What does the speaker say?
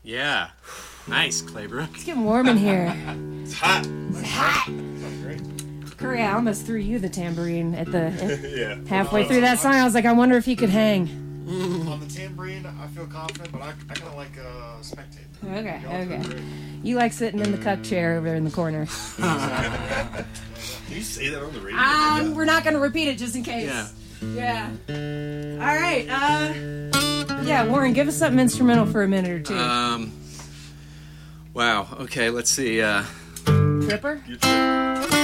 Yeah. Nice, Claybrook. It's getting warm in here. It's hot. It's hot. That's great. Curry, I almost threw you the tambourine at the Yeah. halfway through that song. I was like, I wonder if he could hang. On the tambourine, I feel confident, but I kind of like spectate. Okay, Y'all do okay. great. You like sitting in the cuck chair over in the corner. Can you say that on the radio? We're not going to repeat it just in case. Yeah. All right. Yeah, Warren, give us something instrumental for a minute or two. Wow. Okay, let's see. Tripper? You trip.